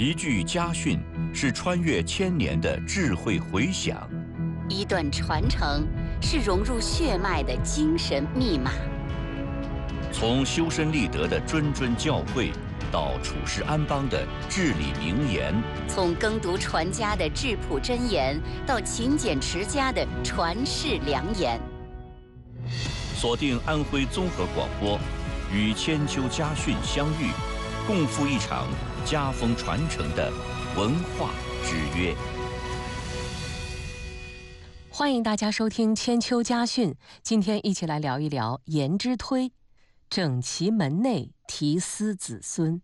一句家训是穿越千年的智慧回响， 一段传承是融入血脉的精神密码。 从修身立德的谆谆教诲，到处世安邦的至理名言； 从耕读传家的质朴箴言，到勤俭持家的传世良言。 锁定安徽综合广播，与千秋家训相遇，共赴一场家风传承的文化之约。 欢迎大家收听千秋家训，今天一起来聊一聊颜之推，整齐门内题思子孙。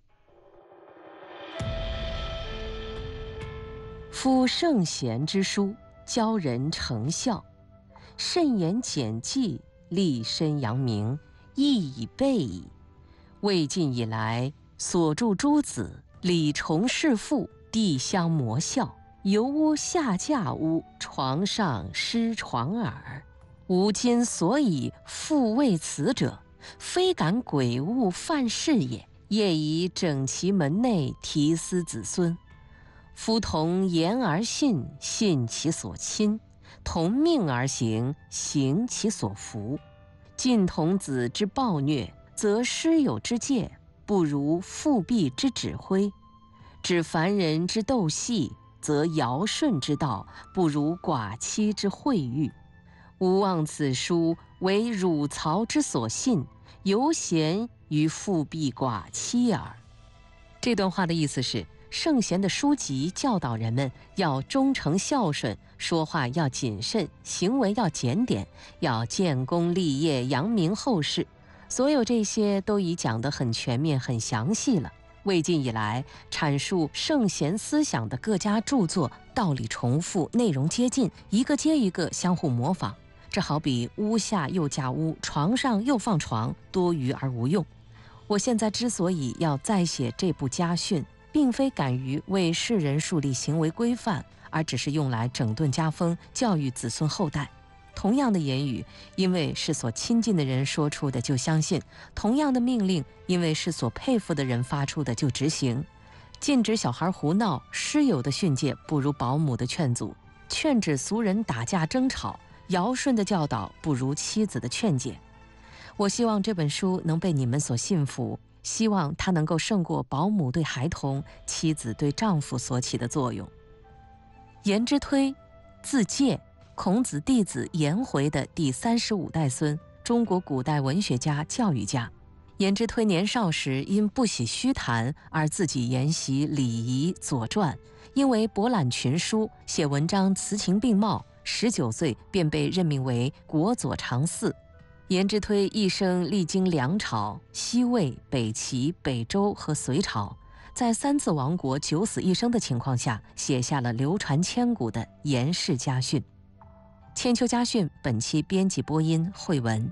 夫圣贤之书，教人成孝，慎言简记，立身扬名，亦已备矣。魏晋以来，所著诸子，礼重事父，地相模效，游屋下架屋，床上失床耳。吾今所以复谓此者，非敢鬼物犯事也，业以整齐门内题思子孙。夫同言而信，信其所亲；同命而行，行其所服。近童子之暴虐，则师友之戒，不如父婢之指挥；指凡人之斗戏，则尧舜之道，不如寡妻之惠誉。吾望此书为汝曹之所信，犹贤于父婢寡妻耳。这段话的意思是，圣贤的书籍教导人们要忠诚孝顺，说话要谨慎，行为要检点，要建功立业，扬名后世。所有这些都已讲得很全面很详细了。魏晋以来，阐述圣贤思想的各家著作道理重复，内容接近，一个接一个相互模仿。这好比屋下又架屋，床上又放床，多余而无用。我现在之所以要再写这部家训，并非敢于为世人树立行为规范，而只是用来整顿家风，教育子孙后代。同样的言语，因为是所亲近的人说出的就相信；同样的命令，因为是所佩服的人发出的就执行。禁止小孩胡闹，师友的训诫不如保姆的劝阻；劝止俗人打架争吵，尧舜的教导不如妻子的劝解。我希望这本书能被你们所信服，希望它能够胜过保姆对孩童、妻子对丈夫所起的作用。颜之推，字介，孔子弟子颜回的第35代孙，中国古代文学家、教育家。颜之推年少时因不喜虚谈而自己研习礼仪、左传，因为博览群书，写文章词情并茂，19岁便被任命为国佐长嗣。颜之推一生历经梁朝、西魏、北齐、北周和隋朝，在3次亡国、九死一生的情况下，写下了流传千古的颜氏家训。千秋家训本期编辑播音慧文。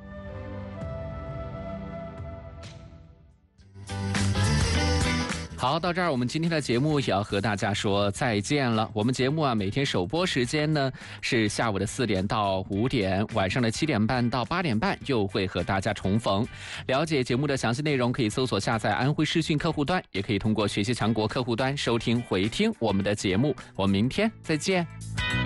好，到这儿我们今天的节目也要和大家说再见了。我们节目每天首播时间呢是下午的4点到5点，晚上的7点半到8点半又会和大家重逢。了解节目的详细内容，可以搜索下载安徽视讯客户端，也可以通过学习强国客户端收听回听我们的节目。我们明天再见。